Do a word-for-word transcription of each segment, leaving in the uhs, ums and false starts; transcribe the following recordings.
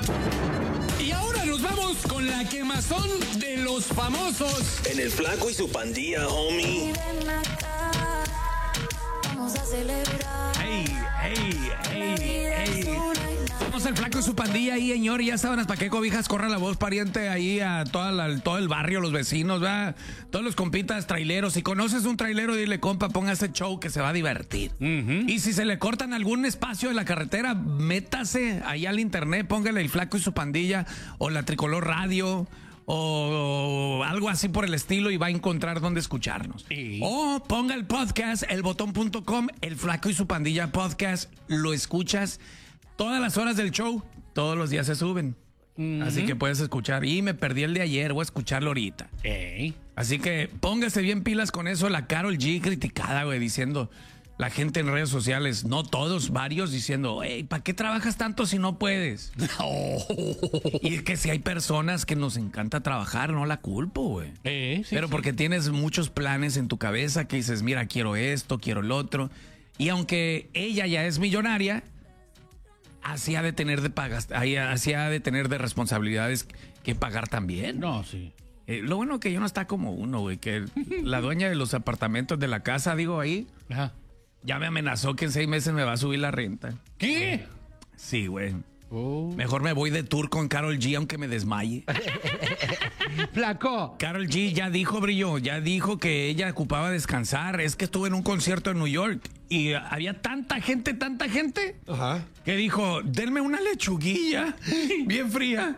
Y ahora nos vamos con la quemazón de los famosos. En el Flaco y su pandilla, homie. Vamos a celebrar. ¡Ey, ey, ey, ey! Somos el Flaco y su pandilla ahí, señor. Ya saben hasta qué cobijas corra la voz pariente ahí a toda la, todo el barrio, los vecinos, ¿verdad? Todos los compitas traileros. Si conoces un trailero, dile, compa, ponga ese show que se va a divertir. Uh-huh. Y si se le cortan algún espacio de la carretera, métase ahí al internet, póngale el Flaco y su pandilla o la Tricolor Radio o algo así por el estilo y va a encontrar dónde escucharnos. ¿Sí? O ponga el podcast, elbotón punto com, el Flaco y su pandilla podcast, lo escuchas todas las horas del show, todos los días se suben. Uh-huh. Así que puedes escuchar. Y me perdí el de ayer, voy a escucharlo ahorita. Hey. Así que póngase bien pilas con eso. La Karol G criticada, güey, diciendo... La gente en redes sociales, no todos, varios diciendo, hey, ¿para qué trabajas tanto si no puedes? Oh. Y es que si hay personas que nos encanta trabajar, no la culpo, güey. Eh, sí, Pero sí. porque tienes muchos planes en tu cabeza que dices, mira, quiero esto, quiero el otro. Y aunque ella ya es millonaria, así ha de tener de pagas, así ha de tener de responsabilidades que pagar también. No, sí. Eh, lo bueno que yo no está como uno, güey, que la dueña de los apartamentos de la casa, digo ahí, Ajá. ya me amenazó que en seis meses me va a subir la renta. ¿Qué? Sí, güey. Oh. Mejor me voy de tour con Karol G aunque me desmaye. Flaco. Karol G ya dijo, Brillo, ya dijo que ella ocupaba descansar. Es que estuve en un concierto en New York y había tanta gente, tanta gente, Ajá. que dijo, denme una lechuguilla bien fría.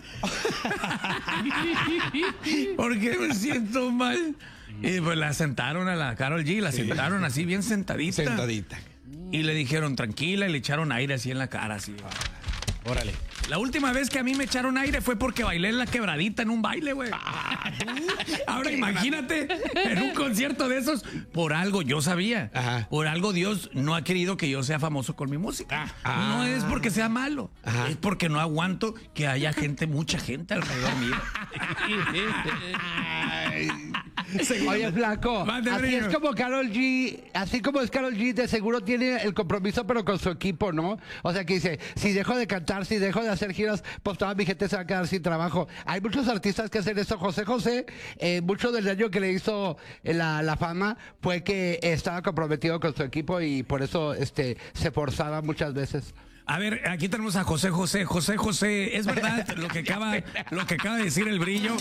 Porque me siento mal. Y pues la sentaron a la Karol G, la sentaron así bien sentadita. Sentadita. Y le dijeron tranquila y le echaron aire así en la cara, así. Órale. La última vez que a mí me echaron aire fue porque bailé en la quebradita en un baile, güey. Ahora imagínate, en un concierto de esos, por algo yo sabía. Ajá. Por algo Dios no ha querido que yo sea famoso con mi música. Ah. No es porque sea malo, Ajá. es porque no aguanto que haya gente, mucha gente alrededor mío. Oye, Flaco, Mande, así Brillo. es como Karol G, así como es Karol G, de seguro tiene el compromiso, pero con su equipo, ¿no? O sea, que dice, si dejo de cantar, si dejo de hacer giras, pues toda mi gente se va a quedar sin trabajo. Hay muchos artistas que hacen eso. José José, eh, mucho del daño que le hizo eh, la, la fama fue que estaba comprometido con su equipo y por eso este, se forzaba muchas veces. A ver, aquí tenemos a José José. José José, ¿es verdad lo que acaba, lo que acaba de decir el Brillo?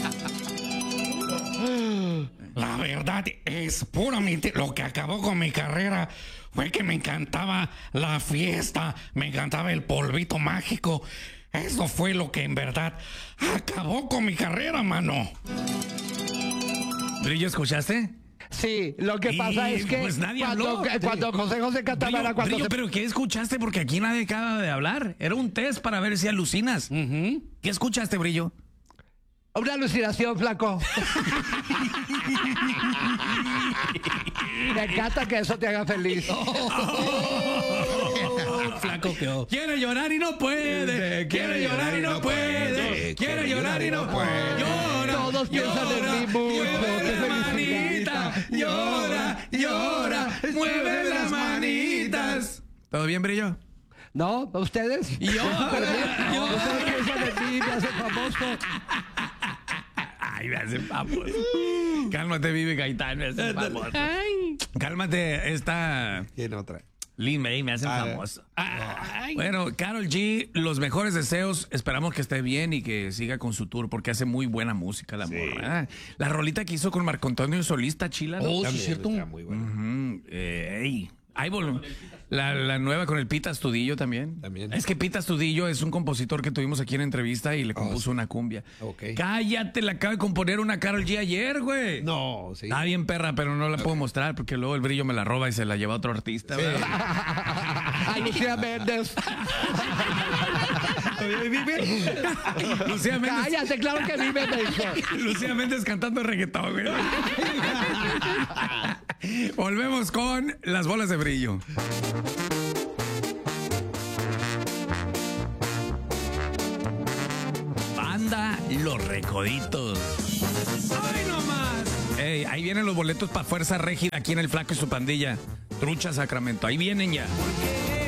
La verdad es puramente lo que acabó con mi carrera fue que me encantaba la fiesta, me encantaba el polvito mágico. Eso fue lo que en verdad acabó con mi carrera, mano. Brillo, ¿escuchaste? Sí, lo que Y, pasa es que pues, nadie cuando, habló. cuando José José cantaba Brillo, era cuando Brillo, se... pero ¿qué escuchaste? Porque aquí nadie acaba de hablar. Era un test para ver si alucinas. Uh-huh. ¿Qué escuchaste, Brillo? Una alucinación, Flaco. Me encanta que eso te haga feliz. Oh, flaco que oh. Quiere llorar y no puede. Quiere llorar y no puede. Quiere llorar y no puede. Llora. Todos piensan en mí mucho. Qué Mueve la felicidad. manita. Llora, llora. Mueve las manitas. ¿Todo bien, Brillo? ¿No? ¿Ustedes? Y yo, yo. Ustedes piensan en mí, me hacen famoso. Ay, me hacen famoso. Cálmate, Vive Gaitán, me hacen famoso. Cálmate, esta ¿Quién otra? Lin May, me hacen Ah, famoso. Ay. Bueno, Karol G, los mejores deseos. Esperamos que esté bien y que siga con su tour porque hace muy buena música la morra. Ah, la rolita que hizo con Marco Antonio Solís está chila, ¿no? Oh, sí, es cierto. Muy bueno. Ujú, eh, ey. Ahí vol- la, la nueva con el Pita Astudillo también. También. Es que Pita Astudillo es un compositor que tuvimos aquí en entrevista y le compuso sí. una cumbia. Ok. Cállate, le acaba de componer una Karol G ayer, güey. No, sí. Está bien perra, pero no la puedo mostrar porque luego el Brillo me la roba y se la lleva a otro artista. ¿verdad? Ay, Lucía Méndez. Lucía Méndez. Cállate, claro que vive, me dijo. Lucía Méndez cantando reggaetón, güey. Volvemos con las bolas de Brillo. Banda Los Recoditos. ¡Ay, no más! Ey, ahí vienen los boletos para Fuerza Régida aquí en el Flaco y su pandilla. Trucha Sacramento, ahí vienen ya.